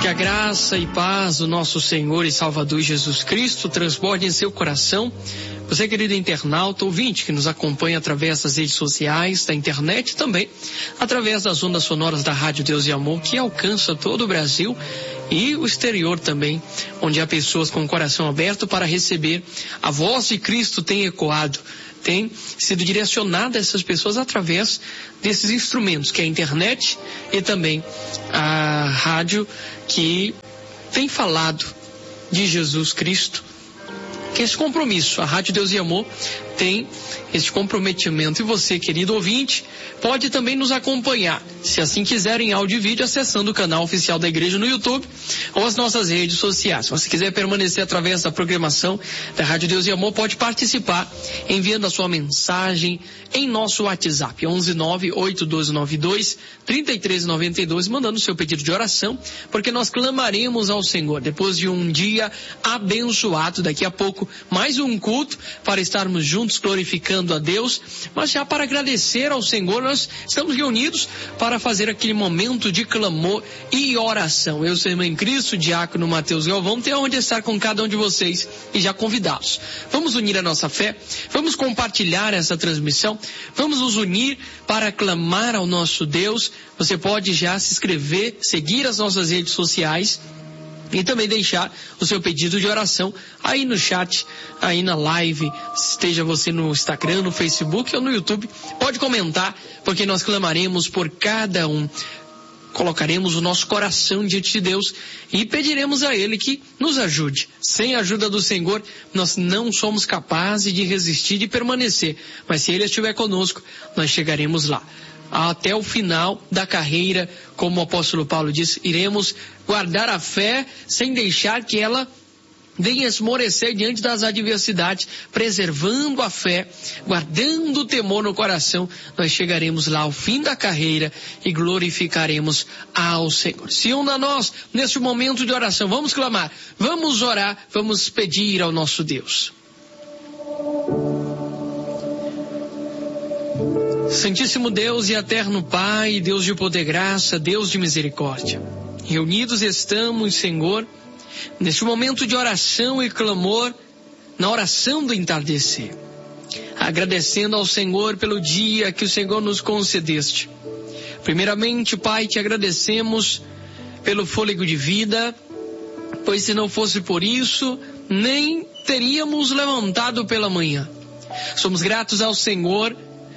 Que a graça e paz do nosso Senhor e Salvador Jesus Cristo transborde em seu coração. Você, querido internauta, ouvinte, que nos acompanha através das redes sociais, da internet também, através das ondas sonoras da Rádio Deus e Amor, que alcança todo o Brasil e o exterior também, onde há pessoas com o coração aberto para receber a voz de Cristo tem ecoado, tem sido direcionada a essas pessoas através desses instrumentos, que é a internet e também a rádio, que tem falado de Jesus Cristo. Que esse compromisso, a Rádio Deus e Amor tem esse comprometimento. E você, querido ouvinte, pode também nos acompanhar, se assim quiser, em áudio e vídeo, acessando o canal oficial da igreja no YouTube ou as nossas redes sociais. Se você quiser permanecer através da programação da Rádio Deus e Amor, pode participar enviando a sua mensagem em nosso WhatsApp, 11982923392, mandando o seu pedido de oração, porque nós clamaremos ao Senhor depois de um dia abençoado. Daqui a pouco mais um culto para estarmos juntos glorificando a Deus, mas já para agradecer ao Senhor, nós estamos reunidos para fazer aquele momento de clamor e oração. Eu sou irmão em Cristo, diácono Mateus Galvão, tenho onde estar com cada um de vocês e já convidados. Vamos unir a nossa fé, vamos compartilhar essa transmissão, vamos nos unir para clamar ao nosso Deus. Você pode já se inscrever, seguir as nossas redes sociais e também deixar o seu pedido de oração aí no chat, aí na live, esteja você no Instagram, no Facebook ou no YouTube, pode comentar, porque nós clamaremos por cada um. Colocaremos o nosso coração diante de Deus e pediremos a Ele que nos ajude. Sem a ajuda do Senhor, nós não somos capazes de resistir, de permanecer. Mas se Ele estiver conosco, nós chegaremos lá. Até o final da carreira, como o apóstolo Paulo disse, iremos guardar a fé sem deixar que ela venha esmorecer diante das adversidades, preservando a fé, guardando o temor no coração. Nós chegaremos lá ao fim da carreira e glorificaremos ao Senhor. Se una a nós neste momento de oração, vamos clamar, vamos orar, vamos pedir ao nosso Deus. Santíssimo Deus e eterno Pai, Deus de poder e graça, Deus de misericórdia, reunidos estamos, Senhor, neste momento de oração e clamor, na oração do entardecer, agradecendo ao Senhor pelo dia que o Senhor nos concedeste. Primeiramente, Pai, te agradecemos pelo fôlego de vida, pois se não fosse por isso, nem teríamos levantado pela manhã. Somos gratos ao Senhor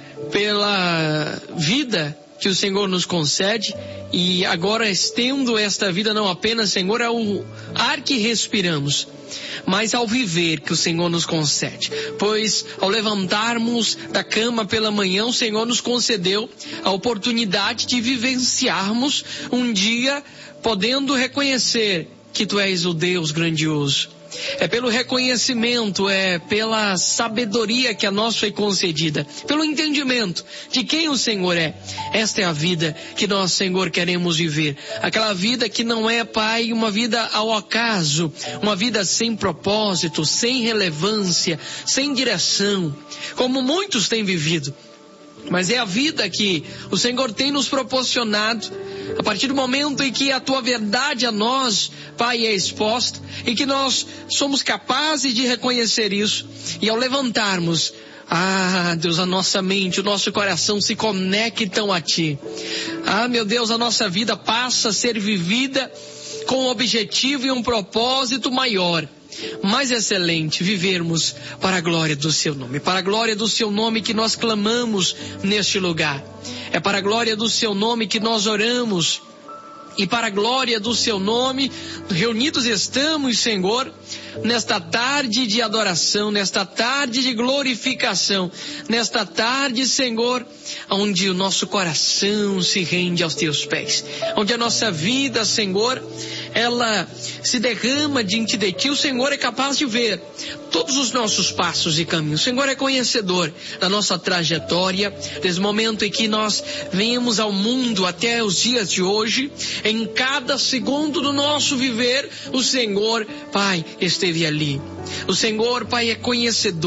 pela vida que o Senhor nos concede, e agora estendo esta vida não apenas, Senhor, ao ar que respiramos, mas ao viver que o Senhor nos concede. Pois ao levantarmos da cama pela manhã, o Senhor nos concedeu a oportunidade de vivenciarmos um dia podendo reconhecer que Tu és o Deus grandioso. É pelo reconhecimento, é pela sabedoria que a nós foi concedida, pelo entendimento de quem o Senhor é. Esta é a vida que nós, Senhor, queremos viver. Aquela vida que não é, Pai, uma vida ao acaso, uma vida sem propósito, sem relevância, sem direção, como muitos têm vivido. Mas é a vida que o Senhor tem nos proporcionado a partir do momento em que a Tua verdade a nós, Pai, é exposta e que nós somos capazes de reconhecer isso. E ao levantarmos, Deus, a nossa mente, o nosso coração se conectam a Ti. Meu Deus, a nossa vida passa a ser vivida com um objetivo e um propósito maior, mais excelente, vivermos para a glória do Seu nome. Para a glória do Seu nome que nós clamamos neste lugar. É para a glória do Seu nome que nós oramos. E para a glória do Seu nome, reunidos estamos, Senhor, nesta tarde de adoração, nesta tarde de glorificação, nesta tarde, Senhor, onde o nosso coração se rende aos Teus pés, onde a nossa vida, Senhor, ela se derrama diante de Ti. O Senhor é capaz de ver todos os nossos passos e caminhos. O Senhor é conhecedor da nossa trajetória, desde o momento em que nós viemos ao mundo até os dias de hoje. Em cada segundo do nosso viver, o Senhor, Pai, esteve ali. O Senhor, Pai, é conhecedor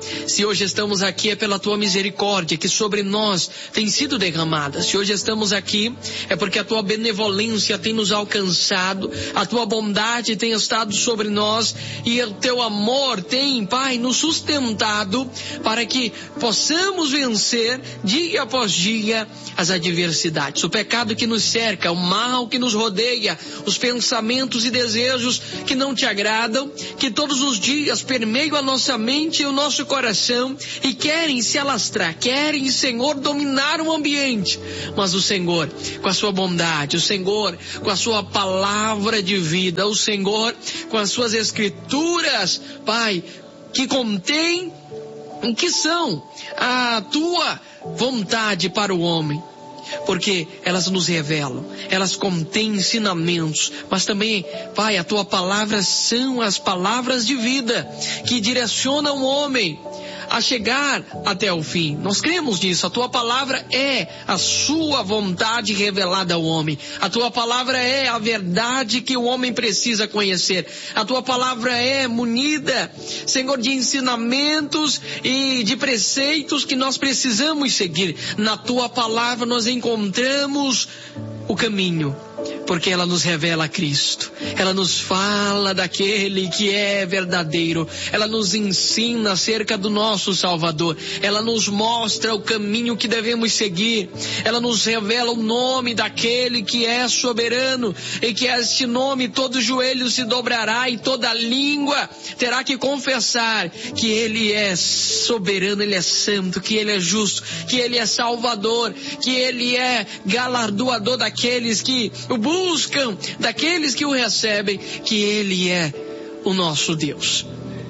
Se hoje estamos aqui é pela tua misericórdia que sobre nós tem sido derramada. Se hoje estamos aqui é porque a tua benevolência tem nos alcançado, a tua bondade tem estado sobre nós e o teu amor tem, Pai, nos sustentado para que possamos vencer dia após dia as adversidades, o pecado que nos cerca, o mal que nos rodeia, os pensamentos e desejos que não te agradam, que todos os dias permeiam a nossa mente e o nosso coração e querem se alastrar, querem, Senhor, dominar o ambiente. Mas o Senhor, com a sua bondade, o Senhor, com a sua palavra de vida, o Senhor, com as suas escrituras, Pai, que contém o que são a tua vontade para o homem. Porque elas nos revelam, elas contêm ensinamentos, mas também, Pai, a tua palavra são as palavras de vida que direcionam o homem a chegar até o fim. Nós cremos nisso. A tua palavra é a sua vontade revelada ao homem. A tua palavra é a verdade que o homem precisa conhecer. A tua palavra é munida, Senhor, de ensinamentos e de preceitos que nós precisamos seguir. Na tua palavra nós encontramos o caminho, porque ela nos revela Cristo, ela nos fala daquele que é verdadeiro, ela nos ensina acerca do nosso Salvador, ela nos mostra o caminho que devemos seguir, ela nos revela o nome daquele que é soberano, e que a este nome todo joelho se dobrará e toda língua terá que confessar que ele é soberano, ele é santo, que ele é justo, que ele é salvador, que ele é galardoador daqueles que o buscam, daqueles que o recebem, que ele é o nosso Deus.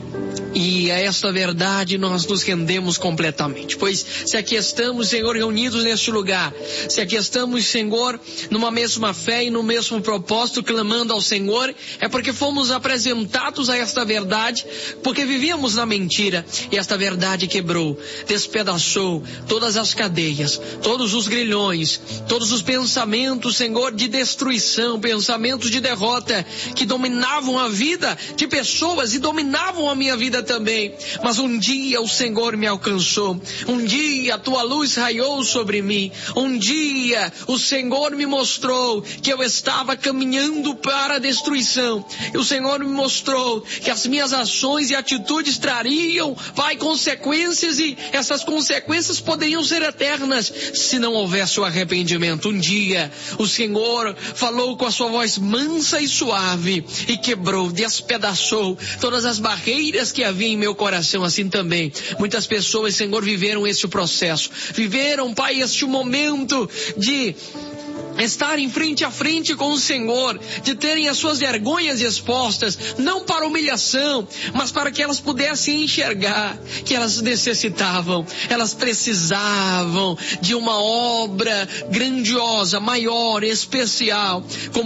E a esta verdade nós nos rendemos completamente, pois se aqui estamos, Senhor, reunidos neste lugar, se aqui estamos, Senhor, numa mesma fé e no mesmo propósito, clamando ao Senhor, é porque fomos apresentados a esta verdade, porque vivíamos na mentira, e esta verdade quebrou, despedaçou todas as cadeias, todos os grilhões, todos os pensamentos, Senhor, de destruição, pensamentos de derrota, que dominavam a vida de pessoas e dominavam a minha vida também. Mas um dia o Senhor me alcançou, um dia a tua luz raiou sobre mim, um dia o Senhor me mostrou que eu estava caminhando para a destruição, e o Senhor me mostrou que as minhas ações e atitudes trariam, Pai, consequências, e essas consequências poderiam ser eternas se não houvesse o arrependimento. Um dia o Senhor falou com a sua voz mansa e suave e quebrou, despedaçou todas as barreiras que havia em meu coração. Assim também muitas pessoas, Senhor, viveram esse processo, viveram, Pai, este momento de estarem frente a frente com o Senhor, de terem as suas vergonhas expostas, não para humilhação, mas para que elas pudessem enxergar que elas necessitavam, elas precisavam de uma obra grandiosa, maior, especial,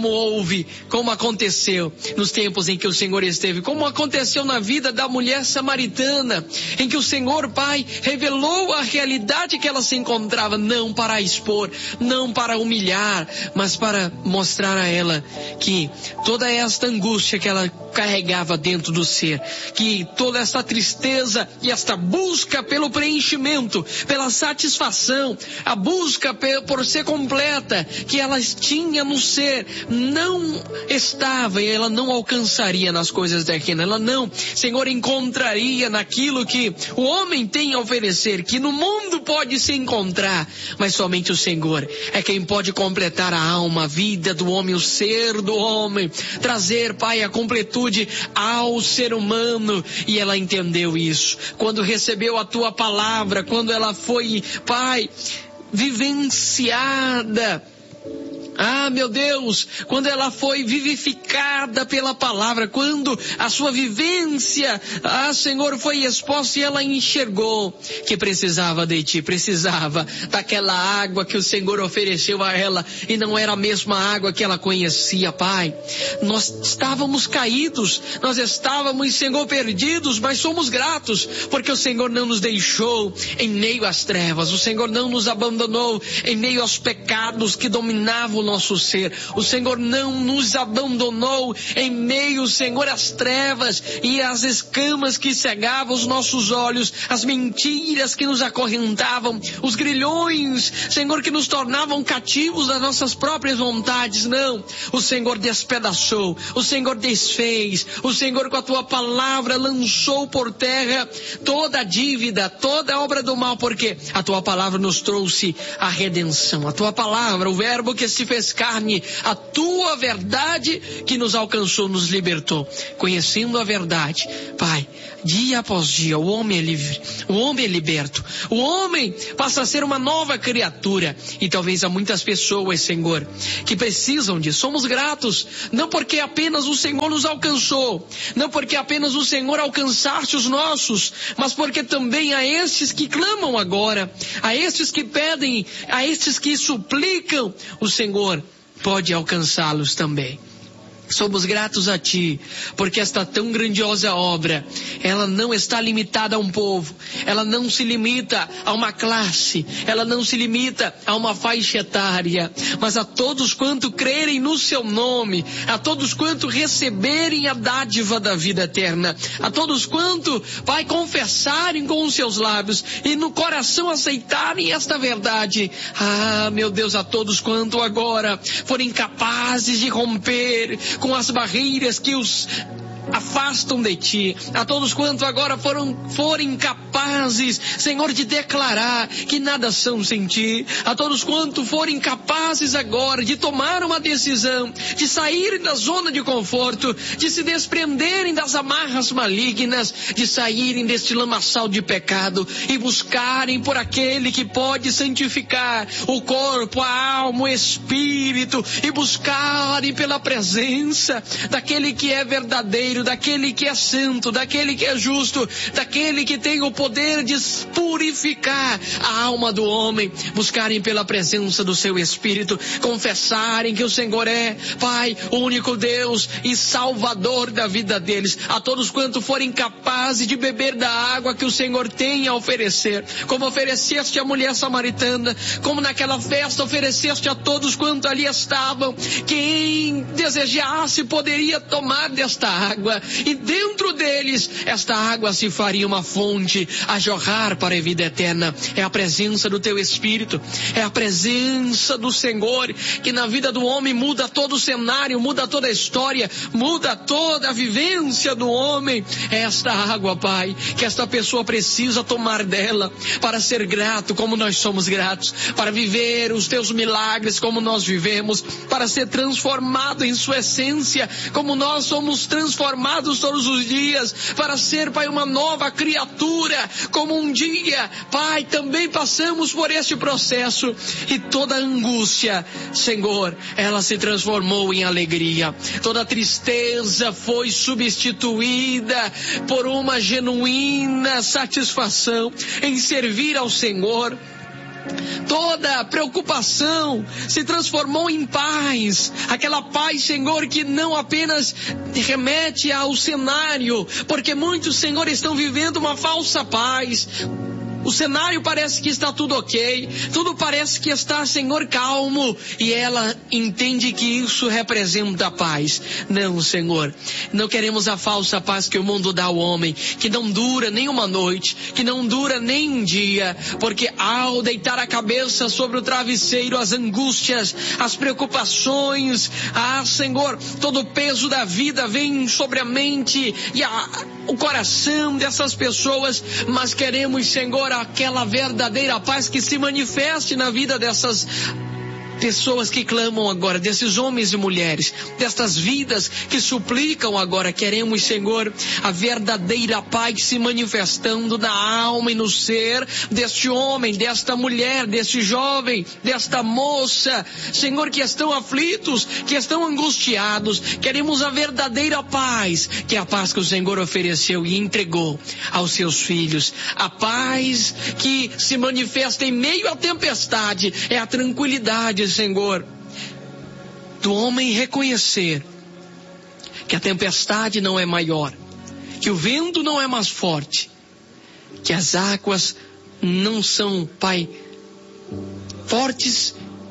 como aconteceu nos tempos em que o Senhor esteve, como aconteceu na vida da mulher samaritana, em que o Senhor, Pai, revelou a realidade que ela se encontrava, não para expor, não para humilhar, mas para mostrar a ela que toda esta angústia que ela carregava dentro do ser, que toda esta tristeza e esta busca pelo preenchimento, pela satisfação, a busca por ser completa, que ela tinha no ser, não estava, e ela não alcançaria nas coisas daqui, ela não, Senhor, encontraria naquilo que o homem tem a oferecer, que no mundo pode se encontrar, mas somente o Senhor é quem pode completar a alma, a vida do homem, o ser do homem, trazer, Pai, a completude ao ser humano. E ela entendeu isso quando recebeu a tua palavra, quando ela foi, Pai, vivenciada. Ah, meu Deus, quando ela foi vivificada pela palavra, quando a sua vivência, Senhor, foi exposta, e ela enxergou que precisava de ti, precisava daquela água que o Senhor ofereceu a ela, e não era a mesma água que ela conhecia, Pai. Nós estávamos caídos, nós estávamos, Senhor, perdidos, mas somos gratos, porque o Senhor não nos deixou em meio às trevas, o Senhor não nos abandonou em meio aos pecados que dominavam nosso ser. O Senhor não nos abandonou em meio, Senhor, às trevas e às escamas que cegavam os nossos olhos, as mentiras que nos acorrentavam, os grilhões, Senhor, que nos tornavam cativos das nossas próprias vontades. Não, o Senhor despedaçou, o Senhor desfez, o Senhor com a tua palavra lançou por terra toda a dívida, toda a obra do mal, porque a tua palavra nos trouxe a redenção. A tua palavra, o verbo que se fez carne, a tua verdade que nos alcançou, nos libertou. Conhecendo a verdade, Pai, dia após dia, o homem é livre, o homem é liberto, o homem passa a ser uma nova criatura. E talvez há muitas pessoas, Senhor, que precisam disso. Somos gratos, não porque apenas o Senhor nos alcançou, não porque apenas o Senhor alcançaste os nossos, mas porque também a estes que clamam agora, a estes que pedem, a estes que suplicam, o Senhor pode alcançá-los também. Somos gratos a Ti, porque esta tão grandiosa obra, ela não está limitada a um povo, ela não se limita a uma classe, ela não se limita a uma faixa etária, mas a todos quanto crerem no Seu nome, a todos quanto receberem a dádiva da vida eterna, a todos quanto, Pai, confessarem com os seus lábios e no coração aceitarem esta verdade. Ah, meu Deus, a todos quanto agora forem capazes de romper com as barreiras que os afastam de Ti, a todos quanto agora forem capazes, Senhor, de declarar que nada são sem Ti, a todos quanto forem capazes agora de tomar uma decisão, de saírem da zona de conforto, de se desprenderem das amarras malignas, de saírem deste lamaçal de pecado e buscarem por aquele que pode santificar o corpo, a alma, o espírito, e buscarem pela presença daquele que é verdadeiro, daquele que é santo, daquele que é justo, daquele que tem o poder de purificar a alma do homem, buscarem pela presença do Seu Espírito, confessarem que o Senhor é, Pai, o único Deus e Salvador da vida deles. A todos quanto forem capazes de beber da água que o Senhor tem a oferecer, como ofereceste à mulher samaritana, como naquela festa ofereceste a todos quanto ali estavam, quem desejasse poderia tomar desta água, e dentro deles esta água se faria uma fonte a jorrar para a vida eterna. É a presença do Teu Espírito, é a presença do Senhor que na vida do homem muda todo o cenário, muda toda a história, muda toda a vivência do homem. É esta água, Pai, que esta pessoa precisa tomar dela para ser grato como nós somos gratos, para viver os Teus milagres como nós vivemos, para ser transformado em sua essência como nós somos transformados todos os dias, para ser, Pai, uma nova criatura, como um dia, Pai, também passamos por este processo e toda angústia, Senhor, ela se transformou em alegria, toda tristeza foi substituída por uma genuína satisfação em servir ao Senhor. Toda preocupação se transformou em paz, aquela paz, Senhor, que não apenas remete ao cenário, porque muitos, Senhor, estão vivendo uma falsa paz. O cenário parece que está tudo ok, tudo parece que está, Senhor, calmo, e ela entende que isso representa a paz. Não, Senhor, não queremos a falsa paz que o mundo dá ao homem, que não dura nem uma noite, que não dura nem um dia, porque ao deitar a cabeça sobre o travesseiro, as angústias, as preocupações, Senhor, todo o peso da vida vem sobre a mente e o coração dessas pessoas, mas queremos, Senhor, aquela verdadeira paz que se manifeste na vida dessas pessoas que clamam agora, desses homens e mulheres, destas vidas que suplicam agora. Queremos, Senhor, a verdadeira paz se manifestando na alma e no ser deste homem, desta mulher, deste jovem, desta moça, Senhor, que estão aflitos, que estão angustiados. Queremos a verdadeira paz, que é a paz que o Senhor ofereceu e entregou aos seus filhos. A paz que se manifesta em meio à tempestade é a tranquilidade, Senhor, do homem reconhecer que a tempestade não é maior, que o vento não é mais forte, que as águas não são, Pai, fortes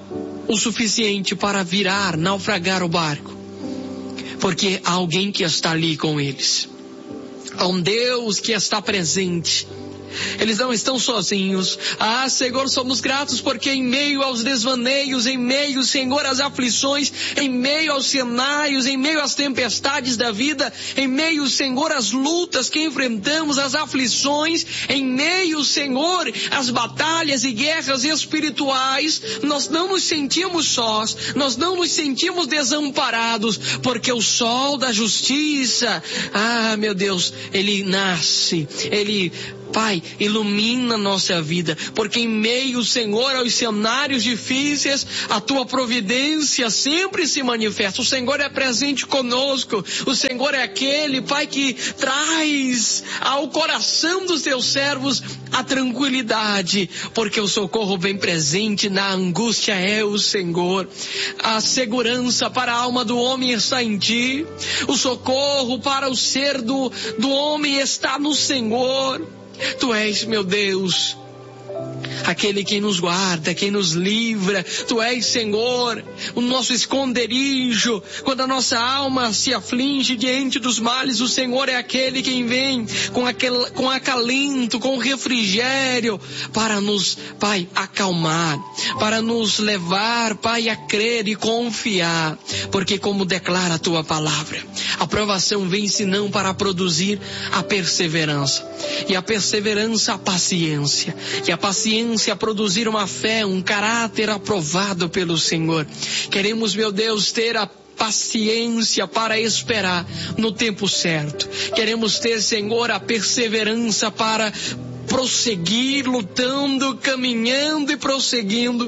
o suficiente para virar, naufragar o barco, porque há alguém que está ali com eles. Há um Deus que está presente. Eles não estão sozinhos. Ah, Senhor, somos gratos porque em meio aos desvaneios, em meio, Senhor, às aflições, em meio aos cenários, em meio às tempestades da vida, em meio, Senhor, às lutas que enfrentamos, às aflições, em meio, Senhor, às batalhas e guerras espirituais, nós não nos sentimos sós, nós não nos sentimos desamparados, porque o sol da justiça, ah, meu Deus, ele nasce, ele, Pai, ilumina a nossa vida, porque em meio, Senhor, aos cenários difíceis, a Tua providência sempre se manifesta. O Senhor é presente conosco. O Senhor é aquele, Pai, que traz ao coração dos Teus servos a tranquilidade, porque o socorro bem presente na angústia é o Senhor. A segurança para a alma do homem está em Ti. O socorro para o ser do homem está no Senhor. Tu és, meu Deus, aquele quem nos guarda, quem nos livra. Tu és, Senhor, o nosso esconderijo. Quando a nossa alma se aflige diante dos males, o Senhor é aquele quem vem com acalento, com refrigério, para nos, Pai, acalmar, para nos levar, Pai, a crer e confiar. Porque como declara a Tua palavra, a provação vem senão para produzir a perseverança. E a perseverança, a paciência. E a paciência produzir uma fé, um caráter aprovado pelo Senhor. Queremos, meu Deus, ter a paciência para esperar no tempo certo. Queremos ter, Senhor, a perseverança para prosseguir, lutando, caminhando e prosseguindo,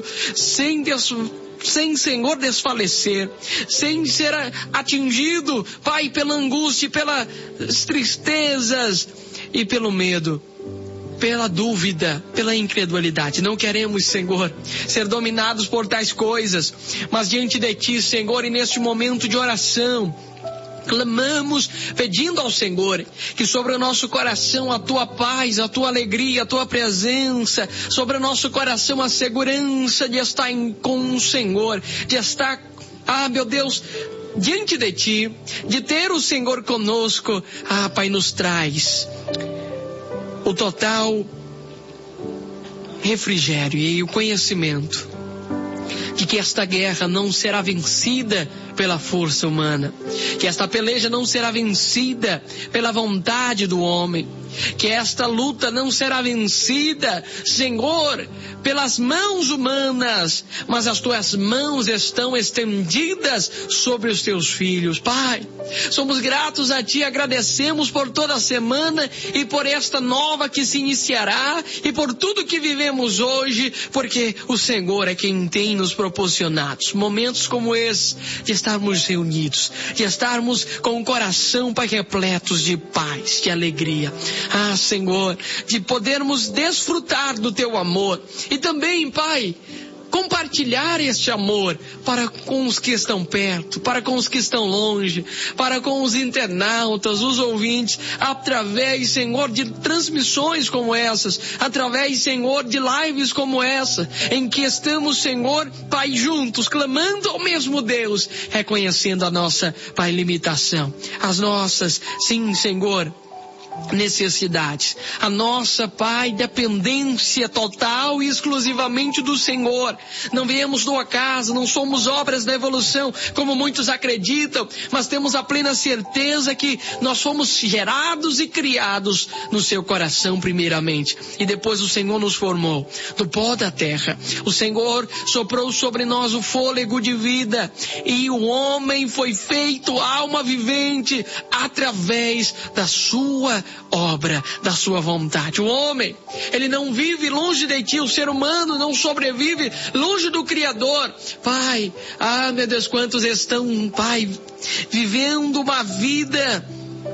sem, Senhor, desfalecer, sem ser atingido, Pai, pela angústia, pelas tristezas e pelo medo, pela dúvida, pela incredulidade. Não queremos, Senhor, ser dominados por tais coisas, mas diante de Ti, Senhor, e neste momento de oração, clamamos, pedindo ao Senhor que sobre o nosso coração a Tua paz, a Tua alegria, a Tua presença, sobre o nosso coração a segurança de estar com o Senhor, de estar, meu Deus, diante de Ti, de ter o Senhor conosco. Pai, nos traz o total refrigério e o conhecimento de que esta guerra não será vencida pela força humana, que esta peleja não será vencida pela vontade do homem, que esta luta não será vencida, Senhor, pelas mãos humanas, mas as Tuas mãos estão estendidas sobre os Teus filhos. Pai, somos gratos a Ti, agradecemos por toda a semana e por esta nova que se iniciará e por tudo que vivemos hoje, porque o Senhor é quem tem nos proporcionado momentos como esse, de estarmos reunidos, de estarmos com o coração, Pai, repletos de paz, de alegria. Senhor, de podermos desfrutar do Teu amor e também, Pai, compartilhar este amor para com os que estão perto, para com os que estão longe, para com os internautas, os ouvintes, através, Senhor, de transmissões como essas, através, Senhor, de lives como essa, em que estamos, Senhor, Pai, juntos, clamando ao mesmo Deus, reconhecendo a nossa, Pai, limitação, as nossas, sim, Senhor, necessidades, a nossa, Pai, dependência total e exclusivamente do Senhor. Não viemos do acaso, não somos obras da evolução, como muitos acreditam, mas temos a plena certeza que nós fomos gerados e criados no Seu coração primeiramente, e depois o Senhor nos formou do pó da terra. O Senhor soprou sobre nós o fôlego de vida, e o homem foi feito alma vivente através da Sua obra, da Sua vontade. O homem, ele não vive longe de Ti, o ser humano não sobrevive longe do Criador. Pai, meu Deus, quantos estão, Pai, vivendo uma vida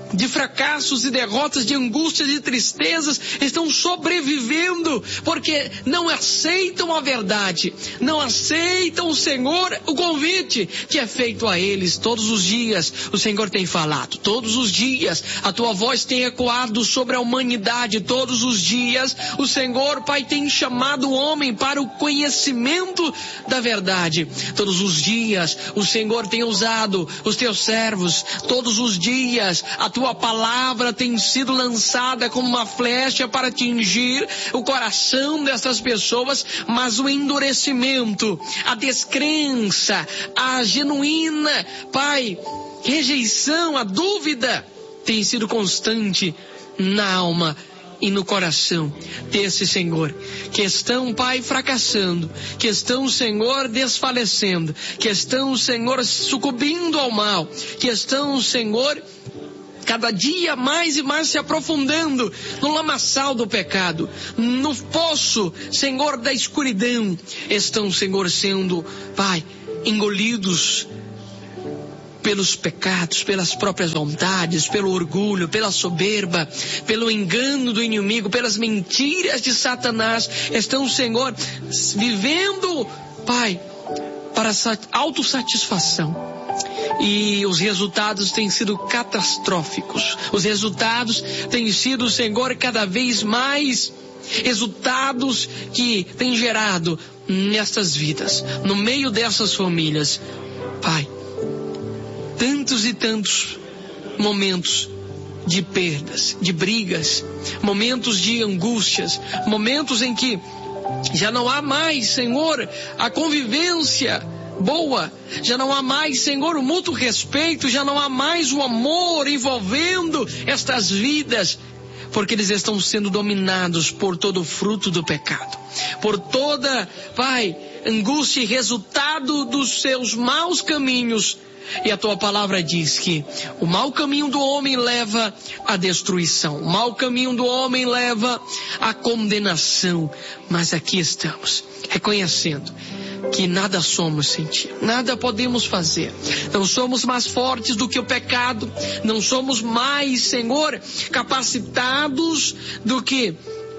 de fracassos e derrotas, de angústias e tristezas, estão sobrevivendo porque não aceitam a verdade, não aceitam, Senhor, o convite que é feito a eles. Todos os dias o Senhor tem falado, todos os dias a tua voz tem ecoado sobre a humanidade, todos os dias o Senhor, Pai, tem chamado o homem para o conhecimento da verdade. Todos os dias o Senhor tem usado os teus servos, todos os dias a tua palavra tem sido lançada como uma flecha para atingir o coração dessas pessoas, mas o endurecimento, a descrença, a genuína, Pai, rejeição, a dúvida tem sido constante na alma e no coração desse, Senhor, que estão, Pai, fracassando, que estão, Senhor, desfalecendo, que estão, Senhor, sucumbindo ao mal, que estão, Senhor, cada dia mais e mais se aprofundando no lamaçal do pecado, no poço, Senhor, da escuridão. Estão, Senhor, sendo, Pai, engolidos pelos pecados, pelas próprias vontades, pelo orgulho, pela soberba, pelo engano do inimigo, pelas mentiras de Satanás. Estão, Senhor, vivendo, Pai, para autossatisfação. E os resultados têm sido catastróficos. Os resultados têm sido, Senhor, cada vez mais resultados que têm gerado nestas vidas, no meio dessas famílias, Pai, tantos e tantos momentos de perdas, de brigas, momentos de angústias, momentos em que já não há mais, Senhor, a convivência boa, já não há mais, Senhor, o mútuo respeito, já não há mais o amor envolvendo estas vidas, porque eles estão sendo dominados por todo o fruto do pecado, por toda, Pai, angústia e resultado dos seus maus caminhos. E a tua palavra diz que o mau caminho do homem leva à destruição, o mau caminho do homem leva à condenação. Mas aqui estamos, reconhecendo que nada somos sem ti, nada podemos fazer, não somos mais fortes do que o pecado, não somos mais, Senhor, capacitados do que,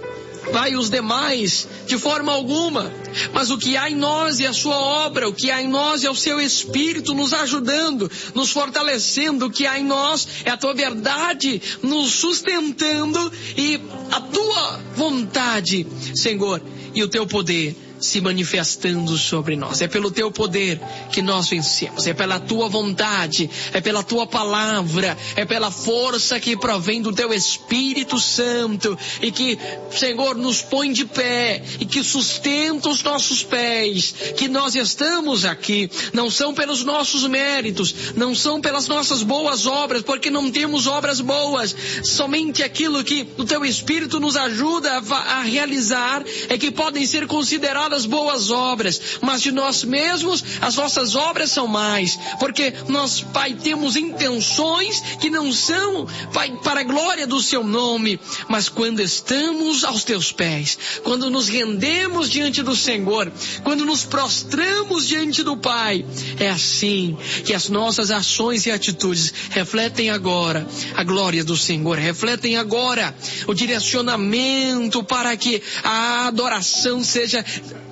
Pai, os demais, de forma alguma. Mas o que há em nós é a sua obra, o que há em nós é o seu Espírito nos ajudando, nos fortalecendo, o que há em nós é a tua verdade nos sustentando e a tua vontade, Senhor, e o teu poder se manifestando sobre nós. É pelo teu poder que nós vencemos, é pela tua vontade, é pela tua palavra, é pela força que provém do teu Espírito Santo e que, Senhor, nos põe de pé e que sustenta os nossos pés, que nós estamos aqui. Não são pelos nossos méritos, não são pelas nossas boas obras, porque não temos obras boas, somente aquilo que o teu Espírito nos ajuda a realizar é que podem ser consideradas boas obras, mas de nós mesmos as nossas obras são mais, porque nós, Pai, temos intenções que não são, Pai, para a glória do seu nome, mas quando estamos aos teus pés, quando nos rendemos diante do Senhor, quando nos prostramos diante do Pai, é assim que as nossas ações e atitudes refletem agora a glória do Senhor, refletem agora o direcionamento para que a adoração seja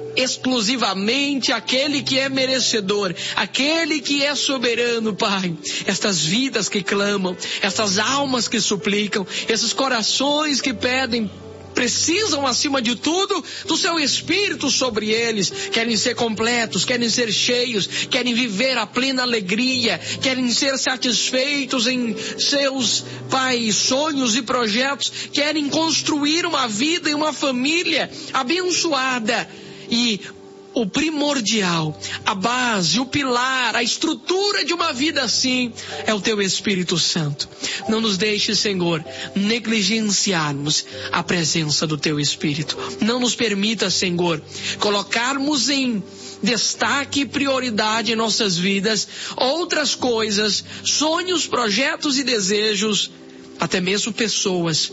exclusivamente aquele que é merecedor, aquele que é soberano, Pai. Estas vidas que clamam, estas almas que suplicam, esses corações que pedem, precisam, acima de tudo, do seu Espírito sobre eles. Querem ser completos, querem ser cheios, querem viver a plena alegria, querem ser satisfeitos em seus, Pai, sonhos e projetos, querem construir uma vida e uma família abençoada. E o primordial, a base, o pilar, a estrutura de uma vida assim é o teu Espírito Santo. Não nos deixe, Senhor, negligenciarmos a presença do teu Espírito. Não nos permita, Senhor, colocarmos em destaque e prioridade em nossas vidas outras coisas, sonhos, projetos e desejos, até mesmo pessoas,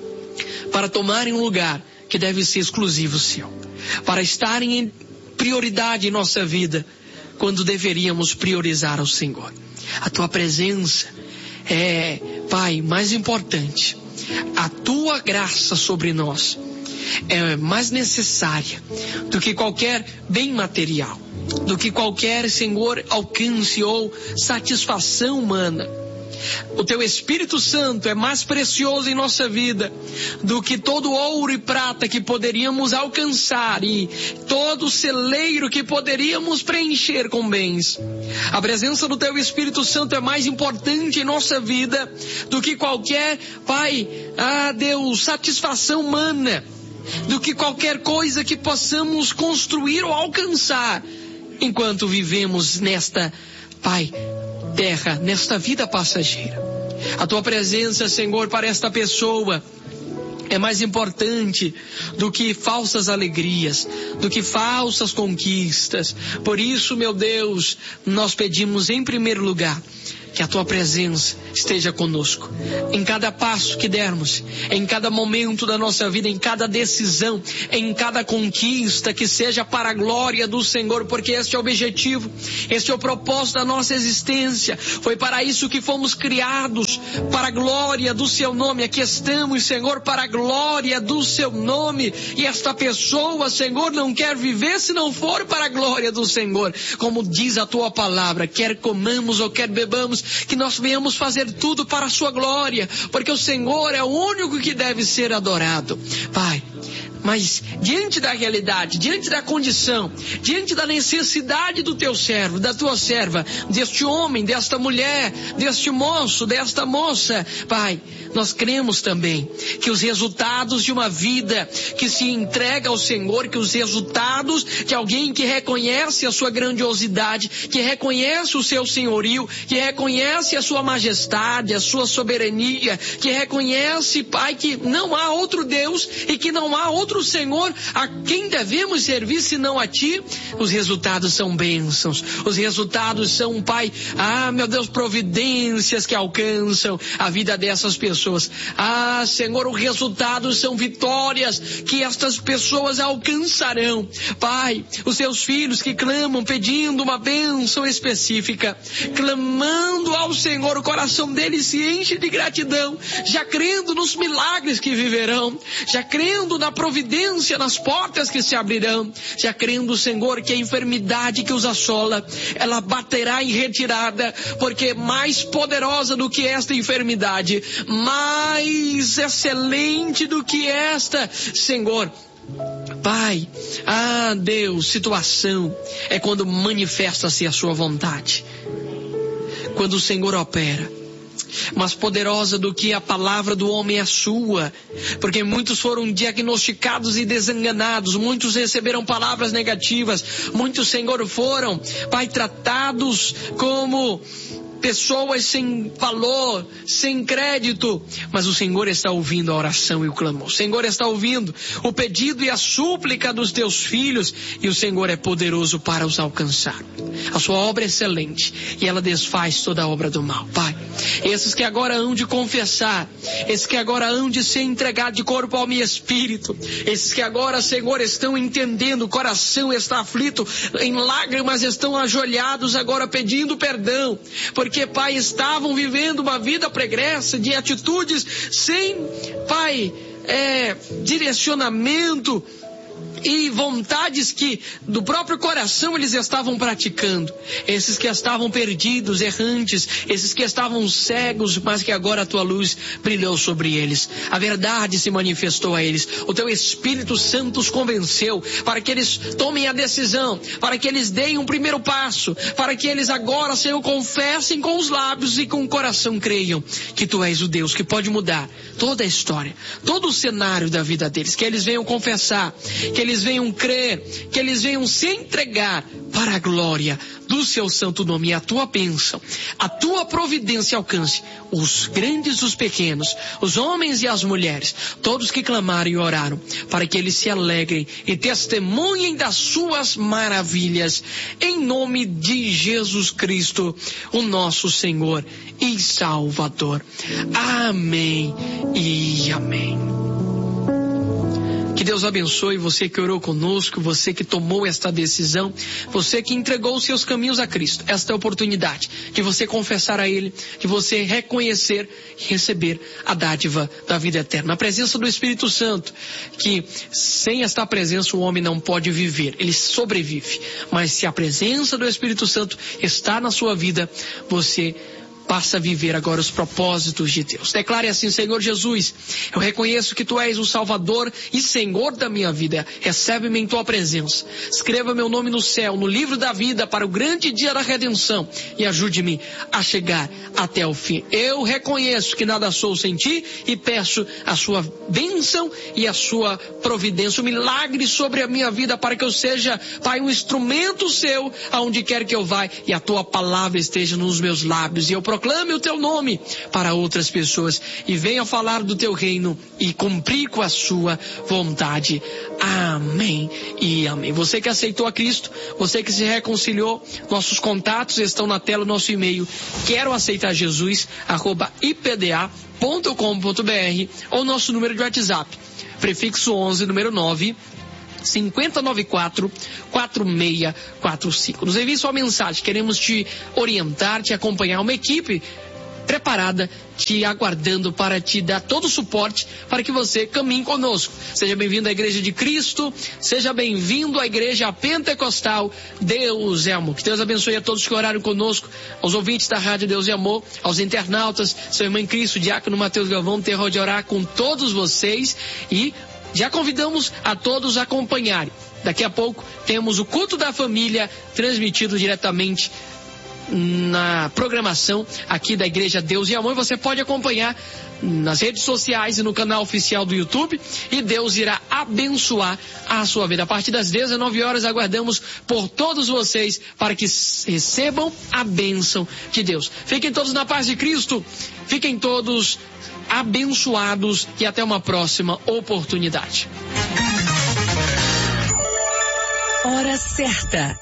para tomarem um lugar que deve ser exclusivo seu, para estarem em prioridade em nossa vida, quando deveríamos priorizar ao Senhor. A tua presença é Pai, mais importante, a tua graça sobre nós é mais necessária do que qualquer bem material, do que qualquer, Senhor, alcance ou satisfação humana. O teu Espírito Santo é mais precioso em nossa vida do que todo ouro e prata que poderíamos alcançar e todo celeiro que poderíamos preencher com bens. A presença do teu Espírito Santo é mais importante em nossa vida do que qualquer, Pai, Deus, satisfação humana, do que qualquer coisa que possamos construir ou alcançar enquanto vivemos nesta, Pai, terra, nesta vida passageira. A tua presença, Senhor, para esta pessoa é mais importante do que falsas alegrias, do que falsas conquistas. Por isso, meu Deus, nós pedimos em primeiro lugar que a tua presença esteja conosco, em cada passo que dermos, em cada momento da nossa vida, em cada decisão, em cada conquista, que seja para a glória do Senhor, porque este é o objetivo, este é o propósito da nossa existência. Foi para isso que fomos criados, para a glória do seu nome. Aqui estamos, Senhor, para a glória do seu nome. E esta pessoa, Senhor, não quer viver se não for para a glória do Senhor. Como diz a tua palavra, quer comamos ou quer bebamos, que nós venhamos fazer tudo para a sua glória, porque o Senhor é o único que deve ser adorado. Pai, mas diante da realidade, diante da condição, diante da necessidade do teu servo, da tua serva, deste homem, desta mulher, deste moço, desta moça, Pai, nós cremos também que os resultados de uma vida que se entrega ao Senhor, que os resultados de alguém que reconhece a sua grandiosidade, que reconhece o seu senhorio, que reconhece a sua majestade, a sua soberania, que reconhece, Pai, que não há outro Deus e que não há outro Senhor a quem devemos servir senão a Ti. Os resultados são bênçãos, os resultados são, Pai, meu Deus, providências que alcançam a vida dessas pessoas. Senhor, os resultados são vitórias que estas pessoas alcançarão. Pai, os teus filhos que clamam pedindo uma bênção específica, clamando ao Senhor, o coração deles se enche de gratidão, já crendo nos milagres que viverão, já crendo na providência, nas portas que se abrirão, já crendo, Senhor, que a enfermidade que os assola, ela baterá em retirada, porque mais poderosa do que esta enfermidade, mais excelente do que esta, Senhor, Pai, Deus, situação é quando manifesta-se a sua vontade, quando o Senhor opera. Mas poderosa do que a palavra do homem é a sua, porque muitos foram diagnosticados e desenganados, muitos receberam palavras negativas, muitos, Senhor, foram, Pai, tratados como pessoas sem valor, sem crédito, mas o Senhor está ouvindo a oração e o clamor. O Senhor está ouvindo o pedido e a súplica dos teus filhos, e o Senhor é poderoso para os alcançar. A sua obra é excelente e ela desfaz toda a obra do mal. Pai, esses que agora hão de confessar, esses que agora hão de ser entregados de corpo, alma e espírito, esses que agora, Senhor, estão entendendo, o coração está aflito, em lágrimas estão ajoelhados agora pedindo perdão, porque, Pai, estavam vivendo uma vida pregressa de atitudes sem, Pai, direcionamento e vontades que do próprio coração eles estavam praticando. Esses que estavam perdidos, errantes, esses que estavam cegos, mas que agora a tua luz brilhou sobre eles. A verdade se manifestou a eles. O teu Espírito Santo os convenceu para que eles tomem a decisão, para que eles deem um primeiro passo, para que eles agora, Senhor, confessem com os lábios e com o coração creiam que tu és o Deus que pode mudar toda a história, todo o cenário da vida deles. Que eles venham confessar, que eles venham crer, que eles venham se entregar para a glória do seu santo nome, e a tua bênção, a tua providência alcance os grandes e os pequenos, os homens e as mulheres, todos que clamaram e oraram, para que eles se alegrem e testemunhem das suas maravilhas, em nome de Jesus Cristo, o nosso Senhor e Salvador. Amém e amém. Que Deus abençoe você que orou conosco, você que tomou esta decisão, você que entregou os seus caminhos a Cristo. Esta é a oportunidade de você confessar a Ele, de você reconhecer e receber a dádiva da vida eterna. Na presença do Espírito Santo, que sem esta presença o homem não pode viver, ele sobrevive. Mas se a presença do Espírito Santo está na sua vida, você passa a viver agora os propósitos de Deus. Declare assim: Senhor Jesus, eu reconheço que Tu és o Salvador e Senhor da minha vida. Recebe-me em Tua presença. Escreva meu nome no céu, no livro da vida, para o grande dia da redenção, e ajude-me a chegar até o fim. Eu reconheço que nada sou sem Ti e peço a Sua bênção e a Sua providência, um milagre sobre a minha vida, para que eu seja, Pai, um instrumento Seu aonde quer que eu vá, e a Tua palavra esteja nos meus lábios, e eu proclame o Teu nome para outras pessoas e venha falar do Teu reino e cumprir com a Sua vontade. Amém e amém. Você que aceitou a Cristo, você que se reconciliou, nossos contatos estão na tela, nosso e-mail, quero aceitar Jesus, @ipda.com.br, ou nosso número de WhatsApp, prefixo 11, número 9, 5094-4645. Nos envie sua mensagem, queremos te orientar, te acompanhar, uma equipe preparada, te aguardando para te dar todo o suporte para que você caminhe conosco. Seja bem-vindo à Igreja de Cristo, seja bem-vindo à Igreja Pentecostal Deus é Amor. Que Deus abençoe a todos que oraram conosco, aos ouvintes da Rádio Deus é Amor, aos internautas, seu irmão em Cristo, Diácono Mateus Galvão, terror de orar com todos vocês, e já convidamos a todos a acompanharem. Daqui a pouco temos o culto da família transmitido diretamente na programação aqui da Igreja Deus e Amor. Você pode acompanhar nas redes sociais e no canal oficial do YouTube, e Deus irá abençoar a sua vida. A partir das 19 horas aguardamos por todos vocês para que recebam a bênção de Deus. Fiquem todos na paz de Cristo, fiquem todos abençoados e até uma próxima oportunidade. Hora certa,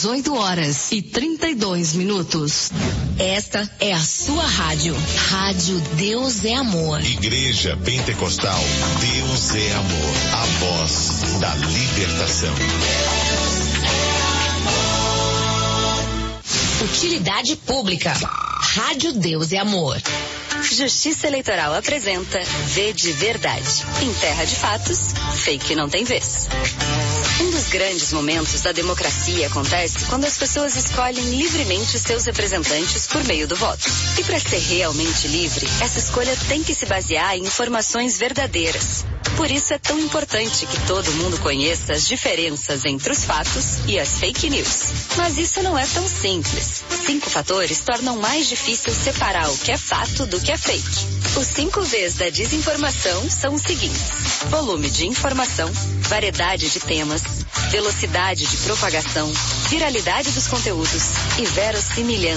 18h32. Esta é a sua rádio. Rádio Deus é Amor. Igreja Pentecostal Deus é Amor. A voz da libertação. Utilidade pública. Rádio Deus é Amor. Justiça Eleitoral apresenta V de Verdade. Em terra de fatos, fake não tem vez. Um dos grandes momentos da democracia acontece quando as pessoas escolhem livremente seus representantes por meio do voto. E para ser realmente livre, essa escolha tem que se basear em informações verdadeiras. Por isso é tão importante que todo mundo conheça as diferenças entre os fatos e as fake news. Mas isso não é tão simples. 5 fatores tornam mais difícil separar o que é fato do que é fake. Os 5 Vs da desinformação são os seguintes: volume de informação, variedade de temas, velocidade de propagação, viralidade dos conteúdos e verossimilhança.